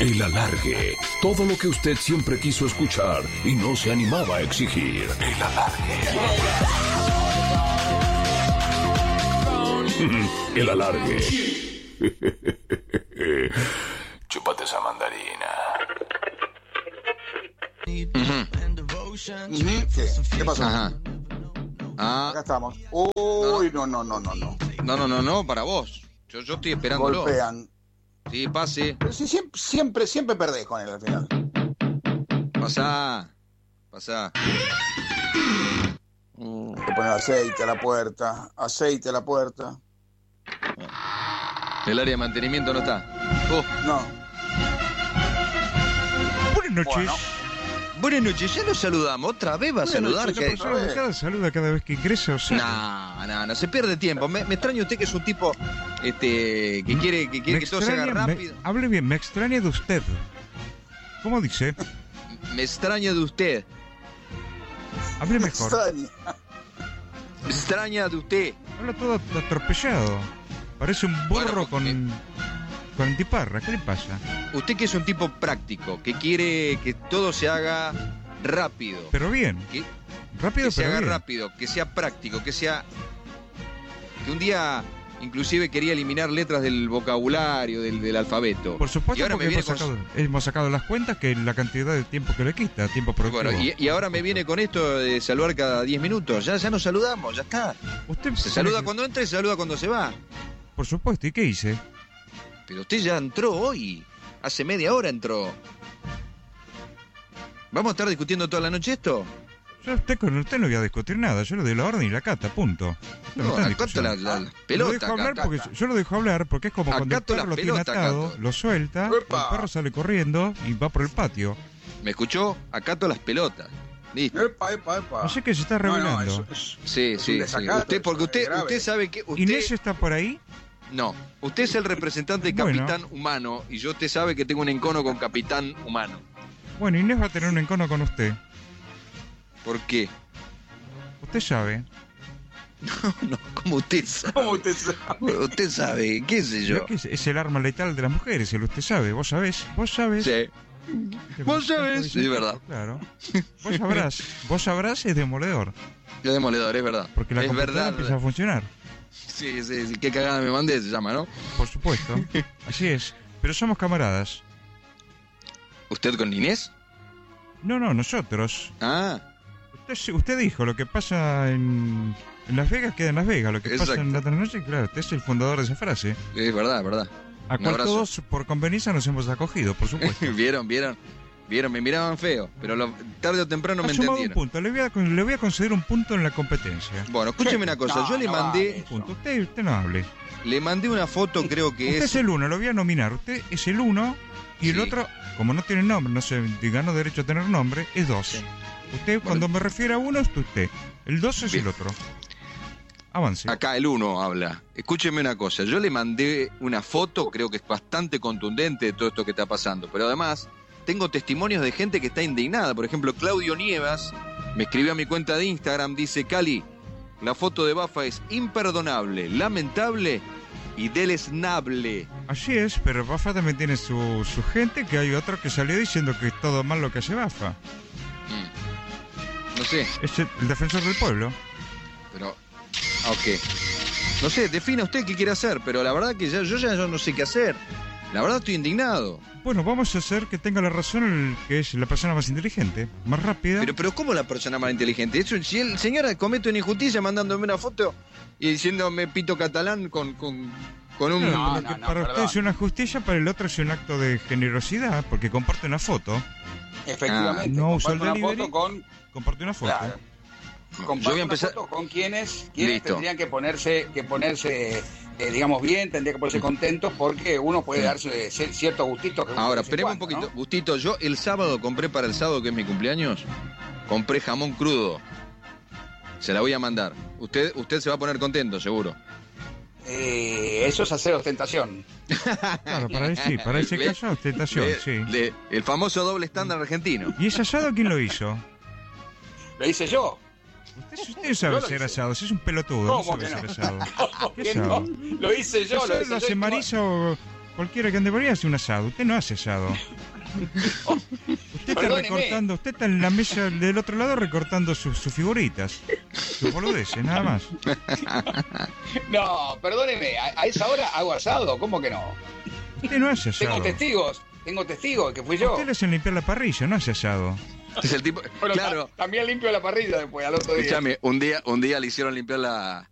El Alargue. Todo lo que usted siempre quiso escuchar y no se animaba a exigir. El Alargue. El Alargue. Chúpate esa mandarina. ¿Qué pasó? Ajá. Acá estamos. Uy, no, para vos. Yo estoy esperándolo. Golpean. Sí, pase. Pero si siempre perdés con él al final. Pasá. Hay que poner aceite a la puerta. El área de mantenimiento no está. No. Buenas noches. Bueno. Buenas noches, ya nos saludamos. ¿Otra vez va a saludar? La persona educada saluda cada vez que ingresa o sale. No, se pierde tiempo. Me extraña usted que es un tipo que quiere que todo se haga rápido. Hable bien, me extraña de usted. ¿Cómo dice? Me extraña de usted. Hable mejor. Me extraña de usted. Habla todo atropellado. Parece un burro con antiparra. ¿Qué le pasa? Usted que es un tipo práctico, que quiere que todo se haga rápido. Pero bien. Rápido, que se pero haga bien. rápido, que sea práctico, que un día inclusive quería eliminar letras del vocabulario, del alfabeto. Por supuesto, y ahora porque hemos sacado las cuentas que la cantidad de tiempo que le quita, tiempo productivo. Bueno, y ahora me viene con esto de saludar cada 10 minutos. Ya nos saludamos, ya está. Usted Se saluda cuando entra y se saluda cuando se va. Por supuesto, ¿y qué hice? Pero usted ya entró hoy. Hace media hora entró. ¿Vamos a estar discutiendo toda la noche esto? Yo con usted no voy a discutir nada. Yo le doy la orden y la cata, punto. No, acato la pelota. Yo lo dejo hablar porque es como cuando el Acato perro la lo tiene pelota, atado, acato. lo suelta, ¡Epa! el perro sale corriendo y va por el patio. ¿Me escuchó? Acato las pelotas. Listo. Epa. No sé qué se está revelando. Sí. un desacato, Usted sabe que ¿Inés está por ahí? No, usted es el representante de Bueno. Capitán Humano y usted sabe que tengo un encono con Capitán Humano. Bueno, Inés va a tener un encono con usted. ¿Por qué? Usted sabe. No, ¿cómo usted sabe? ¿Cómo usted sabe? Usted sabe, qué sé yo. Lo que es el arma letal de las mujeres, el usted sabe. Vos sabés. Sí. Vos sabés. Sí, es verdad. Claro. Vos sabrás es demoledor. Es demoledor, es verdad. Porque la es computadora verdad. empieza a funcionar. Sí, qué cagada me mandé, se llama, ¿no? Por supuesto. Así es. Pero somos camaradas. ¿Usted con Inés? No, nosotros. Ah, Usted dijo, lo que pasa en Las Vegas queda en Las Vegas. Lo que pasa en Exacto. la otra noche, claro, usted es el fundador de esa frase. es verdad, es verdad. A Un cual abrazo. todos, por conveniencia, nos hemos acogido, por supuesto. ¿Vieron? Me miraban feo, pero tarde o temprano Ha me sumado un entendieron. punto. Le voy a conceder un punto en la competencia. Bueno, escúcheme una cosa, No, yo le no mandé vale. Punto. Usted no hable. le mandé una foto, creo que Usted es es el uno, lo voy a nominar. Usted es el uno y el Sí. otro, como no tiene nombre, no se ganó derecho a tener nombre, es dos. Sí. Usted, cuando me refiero a uno, es usted. El dos es Bien. el otro. Avance. Acá el 1 habla. Escúcheme una cosa, yo le mandé una foto, creo que es bastante contundente de todo esto que está pasando, pero además tengo testimonios de gente que está indignada. Por ejemplo, Claudio Nievas me escribió a mi cuenta de Instagram, dice: Cali, la foto de Bafa es imperdonable, lamentable y deleznable. Así es, pero Bafa también tiene su gente, que hay otro que salió diciendo que es todo mal lo que hace Bafa. No sé, Es el defensor del pueblo. pero... ok. No sé, defina usted qué quiere hacer, pero la verdad que yo no sé qué hacer. La verdad estoy indignado. Bueno, vamos a hacer que tenga la razón el que es la persona más inteligente, más rápida. Pero ¿cómo la persona más inteligente? Eso, si el señor comete una injusticia mandándome una foto y diciéndome pito catalán con un... Claro, No, que no, para usted perdón. es una justicia, para el otro es un acto de generosidad, porque comparte una foto. Efectivamente. no uso el comparte una delivery. foto con... Comparte una foto. Claro. Yo Comparte voy a una empezar... foto con quienes Listo. tendrían que ponerse digamos bien, tendrían que ponerse contentos porque uno puede darse ciertos gustitos. que Ahora, de vez en esperemos un cuando, poquito. ¿no? Gustito, yo el sábado compré para el sábado, que es mi cumpleaños, compré jamón crudo. Se la voy a mandar. Usted se va a poner contento, seguro. Eso es hacer ostentación. Claro, para ese ¿Ve? caso, ostentación, sí. El famoso doble estándar argentino. ¿Y ese asado quién lo hizo? Lo hice yo. Usted sabe Yo lo hacer hice. asado, si es un pelotudo, no ¿Cómo sabe que hacer no? asado. ¿Cómo ¿Qué que asado? no? Lo hice yo. Lo hace Marisa Cualquiera que ande por ahí hace un asado. Usted no hace asado. Usted está Perdóneme. recortando, usted está en la mesa del otro lado recortando sus figuritas. Sus boludeces, nada más. No, perdóneme, a esa hora hago asado, ¿cómo que no? Usted no hace asado. Tengo testigos que fui yo. Usted le hacen limpiar la parrilla, no hace asado. Es el tipo, Bueno, claro. También limpio la parrilla después, al otro día. Escúchame, un día le hicieron limpiar la